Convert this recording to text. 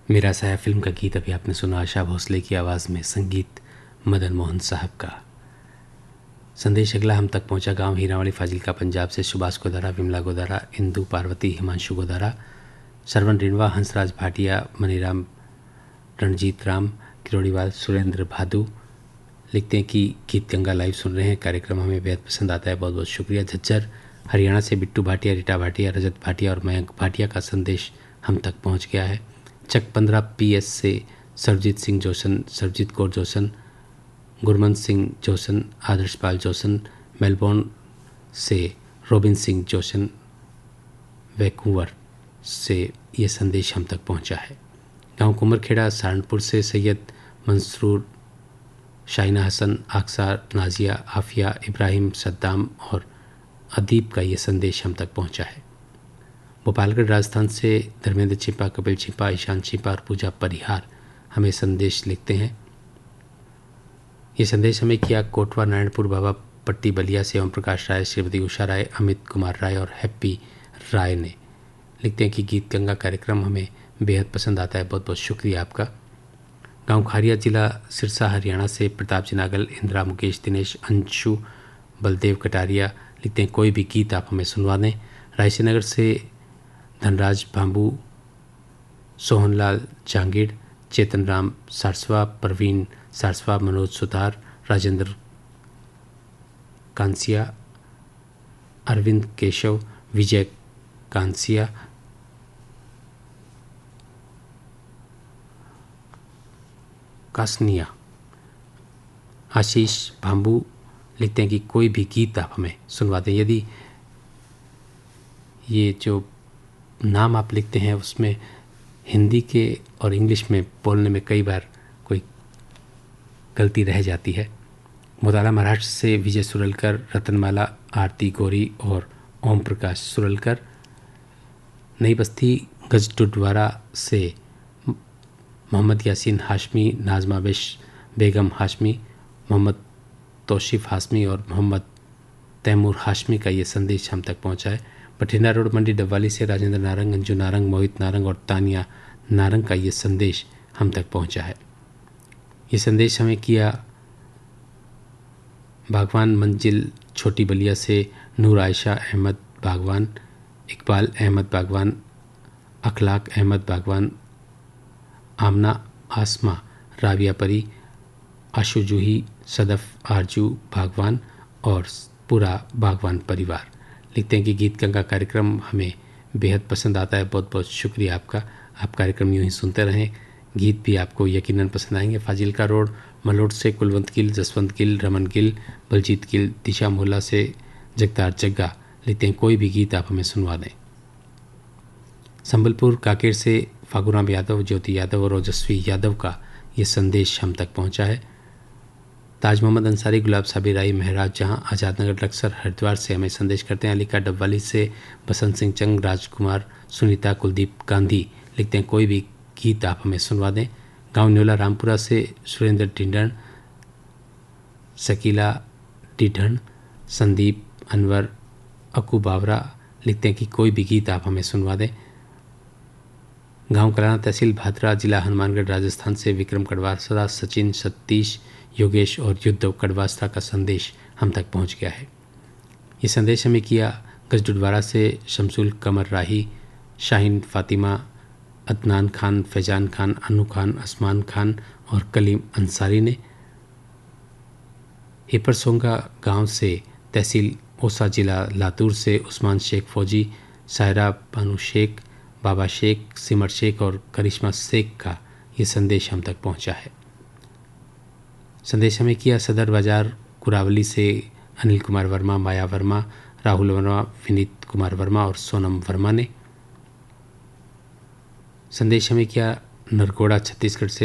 मेरा साया फिल्म का गीत अभी आपने सुना आशा भोसले की आवाज़ में, संगीत मदन मोहन साहब का। संदेश अगला हम तक पहुंचा गांव हीरावाड़ी फाजिलका पंजाब से सुभाष गोदारा, विमला गोदारा, इंदु पार्वती, हिमांशु गोदारा, सरवण रिनवा, हंसराज भाटिया, मनीराम, रणजीत राम, किरोड़ीवाल, सुरेंद्र भादु लिखते हैं कि गीत गंगा लाइव सुन रहे हैं, कार्यक्रम हमें बेहद पसंद आता है, बहुत बहुत शुक्रिया। झज्जर हरियाणा से बिट्टू भाटिया, रीटा भाटिया, रजत भाटिया और मयंक भाटिया का संदेश हम तक पहुंच गया है। चक 15 PS से सरजीत सिंह जोशन, सरजीत कौर जोशन, गुरमन सिंह जोशन, आदर्शपाल जोशन, मेलबोर्न से रोबिन सिंह जोशन, वैंकूवर से ये संदेश हम तक पहुंचा है। गांव कुमरखेड़ा सहारनपुर से सैयद मंसूर, शाइना हसन, आकसार, नाजिया, आफिया, इब्राहिम, सद्दाम और अदीब का ये संदेश हम तक पहुंचा है। भोपालगढ़ राजस्थान से धर्मेंद्र छिपा, कपिल छिपा, ईशान छिपा और पूजा परिहार हमें संदेश लिखते हैं। ये संदेश हमें किया कोटवा नारायणपुर बाबा पट्टी बलिया से ओम प्रकाश राय, श्रीमती उषा राय, अमित कुमार राय और हैप्पी राय ने। लिखते हैं कि गीत गंगा कार्यक्रम हमें बेहद पसंद आता है, बहुत बहुत शुक्रिया आपका। गांव खारिया, जिला सिरसा, हरियाणा से प्रताप जी नागल, इंदिरा, मुकेश, दिनेश, अंशु, बलदेव कटारिया लिखते हैं कोई भी गीत आप हमें सुनवा दें। रायसीनगर से धनराज बांबू, सोहनलाल जांगीड़, चेतन राम सारस्वा, परवीन सारस्वा, मनोज सुतार, राजेंद्र कांसिया, अरविंद केशव, विजय कांसिया, कासनिया, आशीष भांबू लिखते हैं कि कोई भी गीत आप हमें सुनवा दें। यदि ये जो नाम आप लिखते हैं उसमें हिंदी के और इंग्लिश में बोलने में कई बार कोई गलती रह जाती है। मुताला महाराष्ट्र से विजय सुरलकर, रतनमाला, आरती गौरी और ओम प्रकाश सुरलकर। नई बस्ती गजटुडवारा से मोहम्मद यासीन हाशमी, नाजमा बेगम हाशमी, मोहम्मद तौसीफ हाशमी और मोहम्मद तैमूर हाशमी का ये संदेश हम तक पहुंचा है। बठिंडा रोड मंडी डब्वाली से राजेंद्र नारंग, अंजू नारंग, मोहित नारंग और तानिया नारंग का ये संदेश हम तक पहुंचा है। ये संदेश हमें किया बागवान मंजिल छोटी बलिया से नूर आयशा अहमद बागवान, इकबाल अहमद बागवान, अखलाक अहमद बागवान, आमना आसमा, राबिया परी, आशु जूही, सदफ आरजू बागवान और पूरा बागवान परिवार। लिखते हैं कि गीत गंगा कार्यक्रम हमें बेहद पसंद आता है, बहुत बहुत शुक्रिया आपका। आप कार्यक्रम यूँ ही सुनते रहें, गीत भी आपको यकीनन पसंद आएंगे। फाजिलका रोड मलोट से कुलवंत गिल, जसवंत गिल, रमन गिल, बलजीत गिल, दिशा मोहल्ला से जगतार जग्गा लिखते हैं कोई भी गीत आप हमें सुनवा दें। संबलपुर काकेर से फागुराम यादव, ज्योति यादव और ओजस्वी यादव का ये संदेश हम तक पहुंचा है। ताज मोहम्मद अंसारी, गुलाब साबिर राई, महराज जहां, आज़ाद नगर लक्सर हरिद्वार से हमें संदेश करते हैं। अलीका डब्वाली से बसंत सिंह चंग, राजकुमार, सुनीता, कुलदीप गांधी लिखते हैं कोई भी गीत आप हमें सुनवा दें। गांव न्योला रामपुरा से सुरेंद्र ढिंडन, शकीला ढिढन, संदीप, अनवर, अकू बावरा लिखते हैं कि कोई भी गीत आप हमें सुनवा दें। गांव कलाना, तहसील भादरा, जिला हनुमानगढ़, राजस्थान से विक्रम कड़वासरा, सचिन, सतीश, योगेश और युद्धव कड़वासरा का संदेश हम तक पहुंच गया है। ये संदेश हमें किया गजडुडवारा से शमसुल कमर राही, शाहीन फातिमा, अदनान खान, फैजान खान, अनु खान, असमान खान और कलीम अंसारी ने। हिपरसोंगा गांव से तहसील ओसा, जिला लातूर से उस्मान शेख फौजी, सायरा बानू शेख, बाबा शेख, सिमर शेख और करिश्मा शेख का ये संदेश हम तक पहुंचा है। संदेश हमें किया सदर बाजार कुरावली से अनिल कुमार वर्मा, माया वर्मा, राहुल वर्मा, विनीत कुमार वर्मा और सोनम वर्मा ने। संदेश हमें किया नरकोड़ा छत्तीसगढ़ से